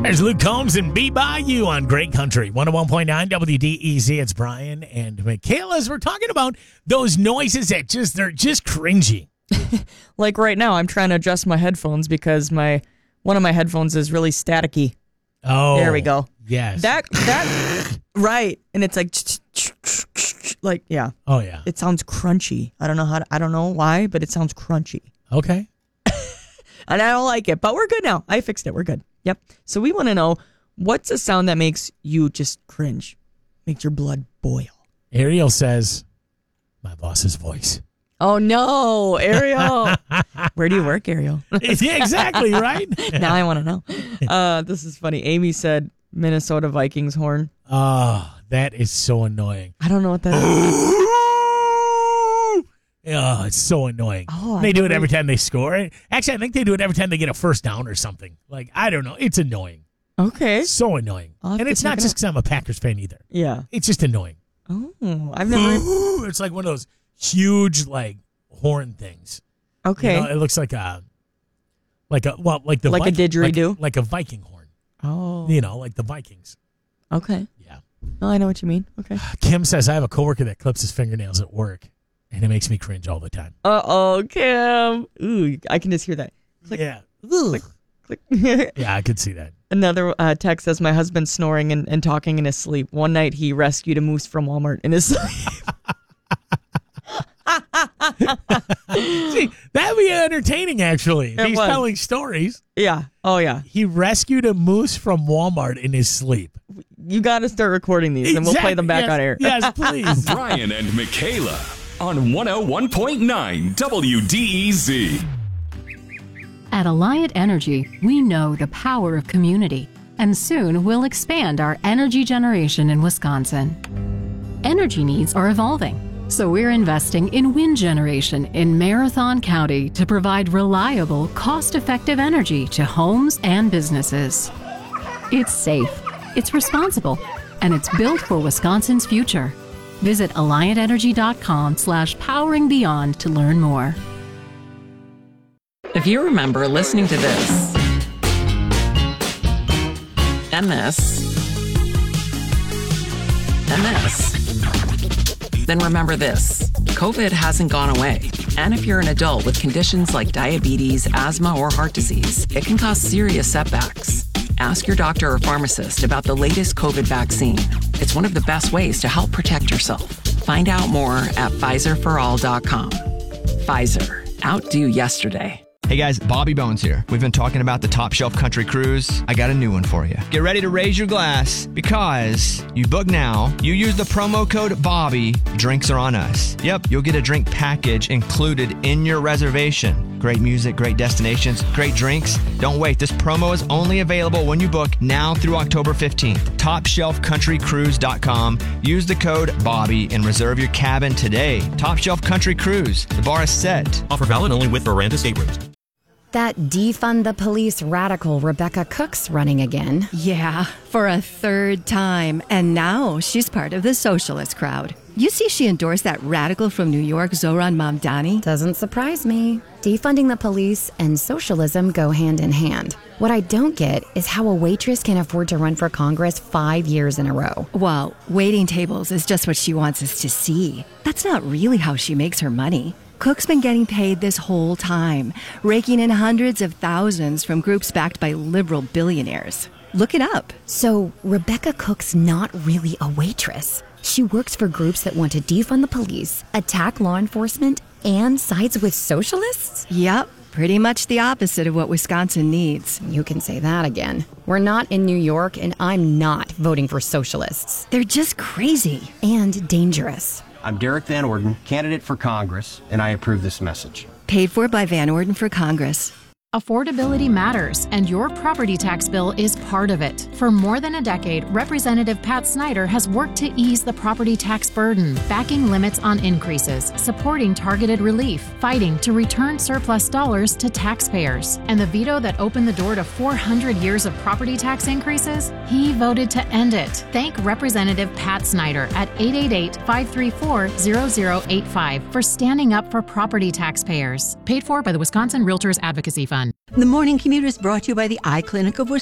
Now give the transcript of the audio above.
There's Luke Combs and Be By You on Great Country 101.9 WDEZ. It's Brian and Michaela. As we're talking about those noises that they're just cringy. Like right now, I'm trying to adjust my headphones because one of my headphones is really staticky. Oh, there we go. Yes. That right, and it's like yeah. Oh yeah. It sounds crunchy. I don't know why, but it sounds crunchy. Okay. And I don't like it, but we're good now. I fixed it. We're good. Yep. So we want to know, what's a sound that makes you just cringe, makes your blood boil? Ariel says, my boss's voice. Oh, no, Ariel. Where do you work, Ariel? Yeah, exactly, right? Now I want to know. This is funny. Amy said Minnesota Vikings horn. Oh, that is so annoying. I don't know what that is. Oh, it's so annoying. Oh, they do it every time they score. Actually, I think they do it every time they get a first down or something. Like, I don't know. It's annoying. Okay. So annoying. And it's not just because I'm a Packers fan either. Yeah. It's just annoying. Oh, I've never. It's like one of those huge, like, horn things. Okay. You know, it looks like a Viking, didgeridoo? like a Viking horn. Oh. You know, like the Vikings. Okay. Yeah. Oh, I know what you mean. Okay. Kim says, I have a coworker that clips his fingernails at work. And it makes me cringe all the time. Uh-oh, Kim. Ooh, I can just hear that. Click, yeah. Click, click. Yeah, I could see that. Another text says, my husband's snoring and talking in his sleep. One night he rescued a moose from Walmart in his sleep. See, that'd be entertaining, actually. He's telling stories. Yeah. Oh, yeah. He rescued a moose from Walmart in his sleep. You got to start recording these, and we'll play them back on air. Yes, please. Brian and Michaela on 101.9 WDEZ. At Alliant Energy, we know the power of community, and soon we'll expand our energy generation in Wisconsin. Energy needs are evolving, so we're investing in wind generation in Marathon County to provide reliable, cost-effective energy to homes and businesses. It's safe, it's responsible, and it's built for Wisconsin's future. Visit AlliantEnergy.com/poweringbeyond to learn more. If you remember listening to this, and this, and this, then remember this. COVID hasn't gone away. And if you're an adult with conditions like diabetes, asthma, or heart disease, it can cause serious setbacks. Ask your doctor or pharmacist about the latest COVID vaccine. It's one of the best ways to help protect yourself. Find out more at PfizerForAll.com. Pfizer. Outdo yesterday. Hey guys, Bobby Bones here. We've been talking about the Top Shelf Country Cruise. I got a new one for you. Get ready to raise your glass because you book now, you use the promo code BOBBY, drinks are on us. Yep, you'll get a drink package included in your reservation. Great music, great destinations, great drinks. Don't wait. This promo is only available when you book now through October 15th. TopShelfCountryCruise.com. Use the code BOBBY and reserve your cabin today. Top Shelf Country Cruise. The bar is set. Offer valid only with Veranda staterooms. That defund the police radical Rebecca Cook's running again. Yeah, for a third time. And now she's part of the socialist crowd. You see she endorsed that radical from New York, Zohran Mamdani? Doesn't surprise me. Defunding the police and socialism go hand in hand. What I don't get is how a waitress can afford to run for Congress 5 years in a row. Well, waiting tables is just what she wants us to see. That's not really how she makes her money. Cook's been getting paid this whole time, raking in hundreds of thousands from groups backed by liberal billionaires. Look it up. So Rebecca Cook's not really a waitress. She works for groups that want to defund the police, attack law enforcement, and sides with socialists? Yep, pretty much the opposite of what Wisconsin needs. You can say that again. We're not in New York, and I'm not voting for socialists. They're just crazy. And dangerous. I'm Derek Van Orden, candidate for Congress, and I approve this message. Paid for by Van Orden for Congress. Affordability matters, and your property tax bill is part of it. For more than a decade, Representative Pat Snyder has worked to ease the property tax burden, backing limits on increases, supporting targeted relief, fighting to return surplus dollars to taxpayers. And the veto that opened the door to 400 years of property tax increases, he voted to end it. Thank Representative Pat Snyder at 888-534-0085 for standing up for property taxpayers. Paid for by the Wisconsin Realtors Advocacy Fund. The Morning Commute is brought to you by the Eye Clinic of Wisconsin.